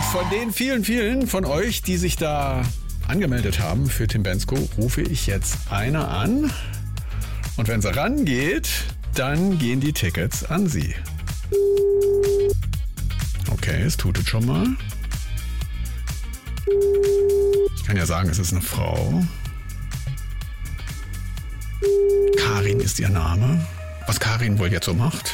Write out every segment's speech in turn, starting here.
Von den vielen von euch, die sich da angemeldet haben für Tim Bendzko, rufe ich jetzt eine an. Und wenn sie rangeht, dann gehen die Tickets an sie. Okay, es tut es schon mal. Ich kann ja sagen, es ist eine Frau. Karin ist ihr Name. Was Karin wohl jetzt so macht?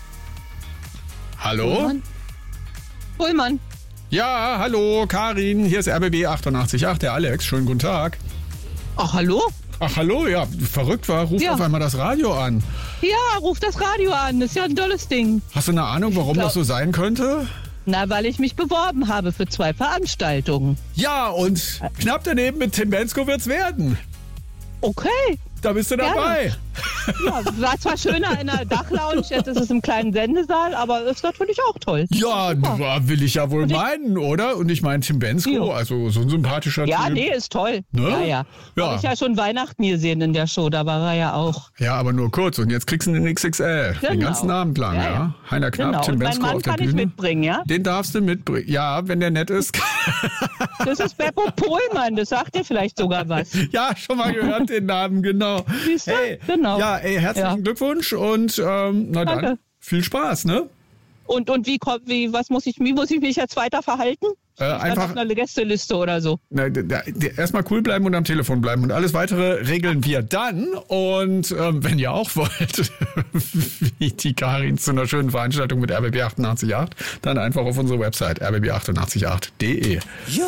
Hallo? Pullmann. Ja, hallo, Karin. Hier ist RBB 88.8, der Alex. Schönen guten Tag. Ach, hallo? Ach, hallo, ja, verrückt war. Ruf auf einmal das Radio an. Ja, ruf das Radio an. Das ist ja ein tolles Ding. Hast du eine Ahnung, warum das so sein könnte? Na, weil ich mich beworben habe für 2 Veranstaltungen. Ja, und knapp daneben mit Tim Bendzko wird's werden. Okay. Da bist du dabei. Ja, war zwar schöner in der Dachlounge, jetzt ist es im kleinen Sendesaal, aber ist natürlich auch toll. Ja, will ich ja wohl meinen, oder? Und ich meine, Tim Bendzko, also so ein sympathischer Typ. Ja, nee, ist toll. Ne? Ja. Habe ich ja schon Weihnachten gesehen in der Show, da war er ja auch. Ja, aber nur kurz. Und jetzt kriegst du den XXL. Den Genau. ganzen Abend lang, ja. Heiner Knapp, Genau. Tim Und Bendzko meinen Mann auf der kann ich Bühne. mitbringen, ja? Den darfst du mitbringen. Ja, wenn der nett ist. Das ist Beppo Pohlmann, das sagt dir vielleicht sogar was. Ja, schon mal gehört den Namen, genau. Siehst du? Hey, Genau. Ja, herzlichen Glückwunsch und na dann, Danke. viel Spaß, ne? Und wie muss ich mich jetzt weiter verhalten? Einfach auf einer Gästeliste oder so. erstmal cool bleiben und am Telefon bleiben und alles weitere regeln wir dann. Und wenn ihr auch wollt, wie die Karin zu einer schönen Veranstaltung mit RBB 88.8, dann einfach auf unsere Website rbb888.de.